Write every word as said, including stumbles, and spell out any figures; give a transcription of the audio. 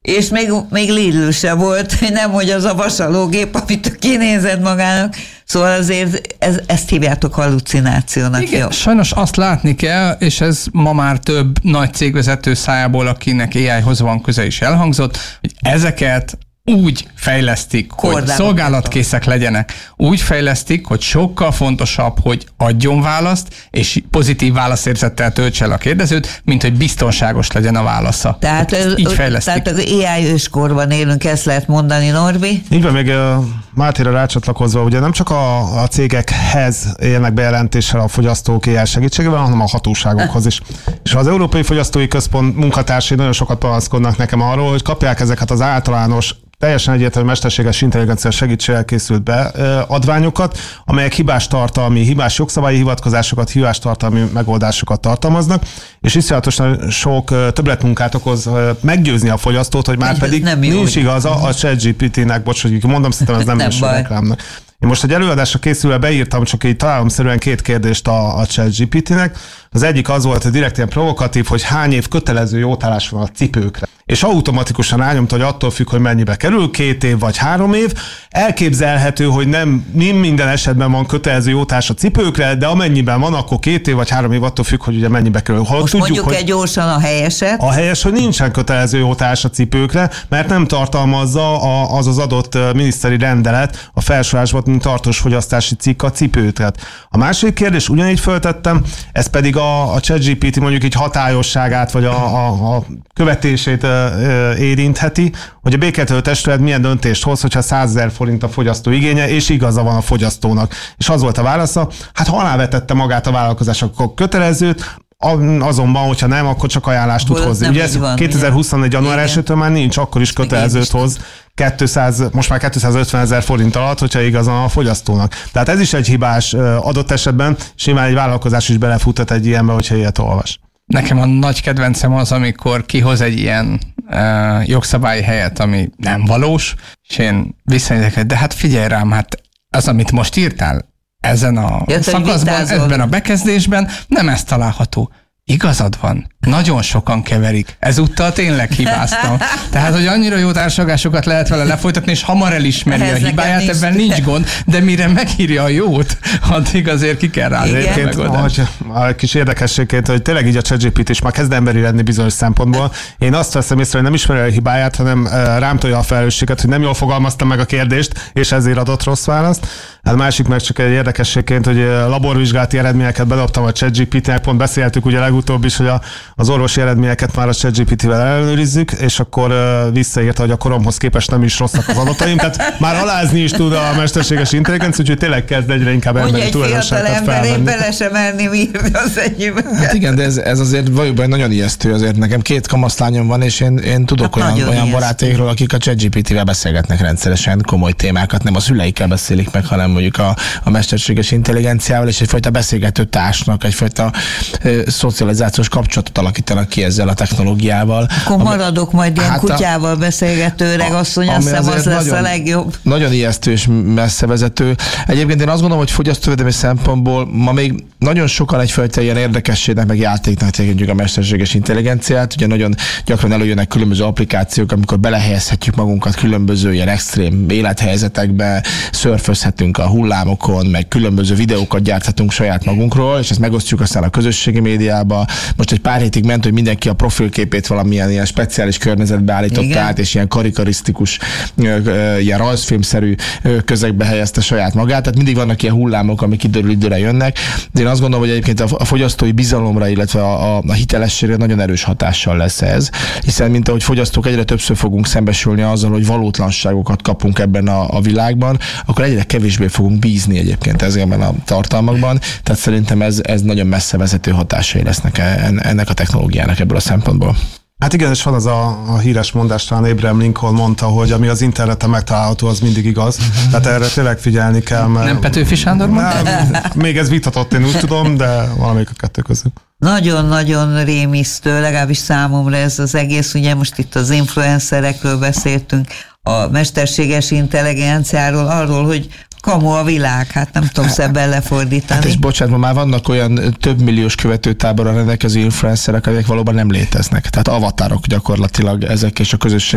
És még, még Lidl se volt, nem hogy az a vasalógép, amit kinézed magának. Szóval azért ez, ezt hívjátok hallucinációnak. Igen, jó? Sajnos azt látni kell, és ez ma már több nagy cégvezető szájából, akinek á í-hoz van köze is elhangzott, hogy ezeket úgy fejlesztik, Kordába hogy szolgálatkészek legyenek. Úgy fejlesztik, hogy sokkal fontosabb, hogy adjon választ, és pozitív válaszérzettel töltse el a kérdezőt, mint hogy biztonságos legyen a válasza. Tehát, ez, így fejlesztik. Tehát az á í őskorban élünk, ezt lehet mondani, Norbi? Így van, még uh, Mátéra rácsatlakozva, ugye nem csak a, a cégekhez élnek bejelentéssel a fogyasztók á í segítségével, hanem a hatóságokhoz is. És az Európai Fogyasztói Központ munkatársai nagyon sokat panaszkodnak nekem arról, hogy kapják ezeket az általános, teljesen egyértelmű mesterséges intelligencia segítséggel készült beadványokat, amelyek hibás tartalmi, hibás jogszabályi hivatkozásokat, hibás tartalmi megoldásokat tartalmaznak, és iszonyatosan sok többletmunkát okoz meggyőzni a fogyasztót, hogy már pedig nincs igaza a ChatGPT-nek, bocs, hogy mondom, szerintem ez nem, nem is reklámnak. Én most egy előadásra készülve beírtam csak így találomszerűen két kérdést a, a ChatGPT-nek. Az egyik az volt, hogy direkt ilyen provokatív, hogy hány év kötelező jótállás van a cipőkre. És automatikusan rányomta, hogy attól függ, hogy mennyibe kerül, két év vagy három év. Elképzelhető, hogy nem, nem minden esetben van kötelező jótállás a cipőkre, de amennyiben van, akkor két év vagy három év attól függ, hogy ugye mennyibe kerül. Hol most tudjuk, mondjuk egy gyorsan a helyeset. A helyes, hogy nincsen kötelező jótállás a cipőkre, mert nem tartalmazza a, az az adott miniszteri rendelet a felsorolásban, mint tartós fogyasztási cikk a cipőkre. A második kérdés ugyanígy föltettem, ez pedig a, a ChatGPT mondjuk így hatályosságát, vagy a, a, a követését érintheti, hogy a békéltető testület milyen döntést hoz, hogyha százezer forint a fogyasztó igénye, és igaza van a fogyasztónak. És az volt a válasza, hát ha alávetette magát a vállalkozás, akkor kötelezőt, azonban, hogyha nem, akkor csak ajánlást tud hozni. Ugye ez van, kétezer-huszonnégy január elsejétől már nincs, akkor is kötelezőt hoz kétszáz, most már kétszázötven ezer forint alatt, hogyha igazán a fogyasztónak. Tehát ez is egy hibás adott esetben, és nyilván egy vállalkozás is belefuthat egy ilyenbe, hogyha ilyet olvas. Nekem a nagy kedvencem az, amikor kihoz egy ilyen uh, jogszabályi helyet, ami nem valós, és én visszanézek, de hát figyelj rám, hát az, amit most írtál, ezen a ja, szakaszban, ebben a bekezdésben nem ez található. Igazad van, nagyon sokan keverik. Ezúttal tényleg hibáztam. Tehát, hogy annyira jó társadalmásokat lehet vele lefolytatni, és hamar elismeri ehhez a hibáját, nincs, ebben nincs gond, de mire megírja a jót, addig azért ki kell rá a megoldást. A kis érdekességként, hogy tényleg így a ChatGPT is már kezd emberi lenni bizonyos szempontból. Én azt veszem észre, hogy nem ismeri a hibáját, hanem rám tolja a felelősséget, hogy nem jól fogalmaztam meg a kérdést, és ezért adott rossz választ. Hát másik meg csak egy érdekességként, hogy laborvizsgálati eredményeket bedobtam a ChatGPT-nek, pont beszéltük ugye legutóbb is, hogy a, az orvosi eredményeket már a ChatGPT-vel ellenőrizzük, és akkor uh, visszaírta, hogy a koromhoz képest nem is rosszak az adataim, tehát már alázni is tud a mesterséges intelligencia, úgyhogy tényleg kezd egyre inkább emberi tulajdonságokat felvenni. Mondja, egy fiatal ember, én bele sem merni írni az enyémet. Hát igen, de ez, ez azért valóban nagyon ijesztő, azért nekem két kamaszlányom van, és én, én tudok hát olyan, olyan barátékról, akik a ChatGPT-vel beszélgetnek rendszeresen komoly témákat, nem a szüleikkel beszélik meg, hanem mondjuk a, a mesterséges intelligenciával, és egyfajta beszélgető társnak, egyfajta ö, szocializációs kapcsolatot alakítanak ki ezzel a technológiával. Akkor ami, maradok majd ilyen hát kutyával a, beszélgető öreg asszony, azt hiszem az lesz nagyon, a legjobb. Nagyon ijesztő és messzevezető. Egyébként én azt gondolom, hogy fogyasztóvédelmi szempontból ma még nagyon sokan egyfajta ilyen érdekességnek, meg játéknak tekintjük a mesterséges intelligenciát. Ugye nagyon gyakran előjönnek különböző applikációk, amikor belehelyezhetjük magunkat különböző ilyen extrém élethelyzetekbe, szörfözhetünk a hullámokon, meg különböző videókat gyárthatunk saját magunkról, és ezt megosztjuk aztán a közösségi médiába. Most egy pár hétig ment, hogy mindenki a profilképét valamilyen ilyen speciális környezetbe állította át, és ilyen karikarisztikus, ilyen rajzfilmszerű közegbe helyezte saját magát. Tehát mindig vannak ilyen hullámok, amik időről időre jönnek. De én azt gondolom, hogy egyébként a fogyasztói bizalomra, illetve a, a, a hitelességre nagyon erős hatással lesz ez, hiszen mint ahogy fogyasztók egyre többször fogunk szembesülni azzal, hogy valótlanságokat kapunk ebben a, a világban, akkor egyre kevésbé fogunk bízni egyébként ezekben a tartalmakban. Tehát szerintem ez, ez nagyon messze vezető hatásai lesznek ennek a technológiának ebből a szempontból. Hát igen, és van az a, a híres mondás, talán Abraham Lincoln mondta, hogy ami az interneten megtalálható, az mindig igaz. Tehát erre tényleg figyelni kell. Mert nem Petőfi Sándor mondta? Még ez vitatott, én úgy tudom, de valamelyik a kettő közül. Nagyon-nagyon rémisztő, legalábbis számomra ez az egész, ugye most itt az influencerekről beszéltünk, a mesterséges intelligenciáról, arról, hogy kamu a világ, hát nem tudom szebben lefordítani. Hát és bocsánat, már vannak olyan több milliós követőtáborra rendelkező influencerek, amelyek valóban nem léteznek. Tehát avatárok gyakorlatilag ezek, és a közösség